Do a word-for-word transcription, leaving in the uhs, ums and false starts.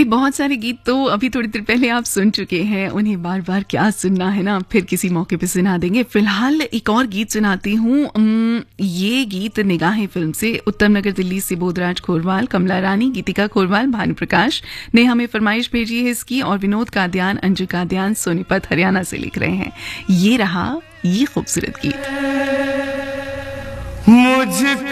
बहुत सारे गीत तो अभी थोड़ी देर पहले आप सुन चुके हैं, उन्हें बार बार क्या सुनना है ना, फिर किसी मौके पे सुना देंगे। फिलहाल एक और गीत सुनाती हूँ। ये गीत निगाहें फिल्म से, उत्तम नगर दिल्ली से बोधराज खोरवाल, कमला रानी, गीतिका खोरवाल, भानु प्रकाश ने हमें फरमाइश भेजी है इसकी, और विनोद काद्यान, अंजू काद्यान सोनीपत हरियाणा से लिख रहे हैं। ये रहा ये खूबसूरत गीत। मुझ